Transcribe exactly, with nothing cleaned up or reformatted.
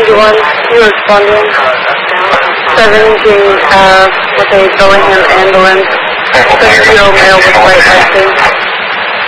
ninety-one, you responding. seventeen, uh, with a Bellingham ambulance. six-year-old male with white license.